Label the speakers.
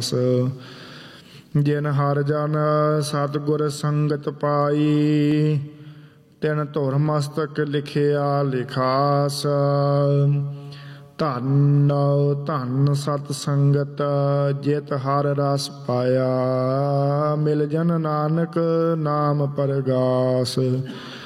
Speaker 1: ਆਸ। ਜਿਨ ਹਰ ਜਨ ਸਤਿਗੁਰ ਸੰਗਤ ਪਾਈ, ਤਿਨ ਧੁਰ ਮਸਤਕ ਲਿਖਿਆ ਲਿਖਾਸ। ਧੰਨ ਧੰਨ ਸਤ ਸੰਗਤ ਜਿਤ ਹਰ ਰਸ ਪਾਇਆ, ਮਿਲ ਜਨ ਨਾਨਕ ਨਾਮ ਪਰਗਾਸ।